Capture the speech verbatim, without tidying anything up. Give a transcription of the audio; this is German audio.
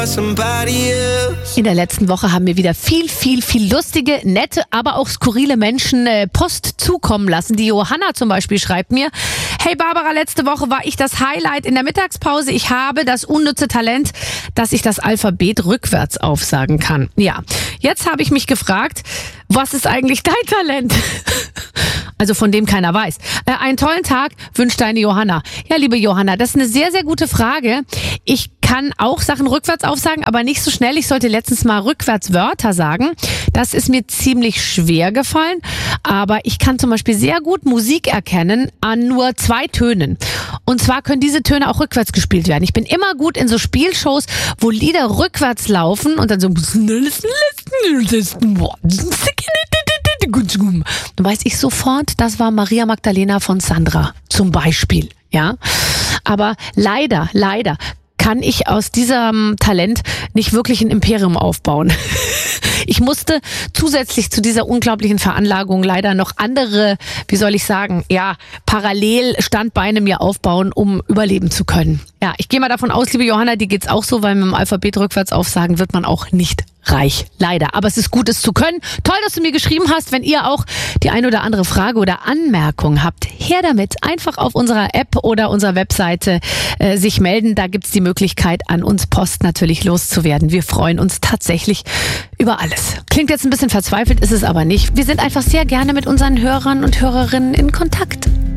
In der letzten Woche haben mir wieder viel, viel, viel lustige, nette, aber auch skurrile Menschen äh, Post zukommen lassen. Die Johanna zum Beispiel schreibt mir: Hey Barbara, letzte Woche war ich das Highlight in der Mittagspause. Ich habe das unnütze Talent, dass ich das Alphabet rückwärts aufsagen kann. Ja, jetzt habe ich mich gefragt, was ist eigentlich dein Talent? Also von dem keiner weiß. Äh, einen tollen Tag wünscht deine Johanna. Ja, liebe Johanna, das ist eine sehr, sehr gute Frage. Ich kann auch Sachen rückwärts aufsagen, aber nicht so schnell. Ich sollte letztens mal rückwärts Wörter sagen. Das ist mir ziemlich schwer gefallen. Aber ich kann zum Beispiel sehr gut Musik erkennen an nur zwei Tönen. Und zwar können diese Töne auch rückwärts gespielt werden. Ich bin immer gut in so Spielshows, wo Lieder rückwärts laufen und dann so... Dann weiß ich sofort, das war Maria Magdalena von Sandra zum Beispiel. Ja, aber leider, leider kann ich aus diesem Talent nicht wirklich ein Imperium aufbauen. Ich musste zusätzlich zu dieser unglaublichen Veranlagung leider noch andere, wie soll ich sagen, ja, Parallelstandbeine mir aufbauen, um überleben zu können. Ja, ich gehe mal davon aus, liebe Johanna, dir geht's auch so, weil mit dem Alphabet rückwärts aufsagen wird man auch nicht reich. Leider. Aber es ist gut, es zu können. Toll, dass du mir geschrieben hast. Wenn ihr auch die ein oder andere Frage oder Anmerkung habt, her damit. Einfach auf unserer App oder unserer Webseite äh, sich melden. Da gibt's die Möglichkeit, an uns Post natürlich loszuwerden. Wir freuen uns tatsächlich über alles. Klingt jetzt ein bisschen verzweifelt, ist es aber nicht. Wir sind einfach sehr gerne mit unseren Hörern und Hörerinnen in Kontakt.